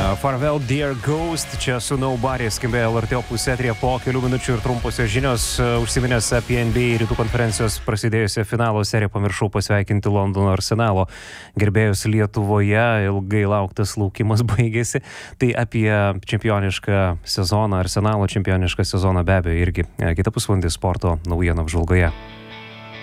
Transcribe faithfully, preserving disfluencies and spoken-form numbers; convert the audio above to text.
Farewell Dear Ghost, čia su Nobody skambėjo L R T Opus eteryje po kelių minučių ir trumposios žinios. Užsiminęs apie N B A rytų konferencijos prasidėjusią finalo seriją, pamiršau pasveikinti Londono Arsenalo gerbėjus Lietuvoje. Ilgai lauktas laukimas baigėsi. Tai apie čempionišką sezoną, Arsenalo čempionišką sezoną be abejo irgi kitą pusvalandį sporto naujienų apžvalgoje.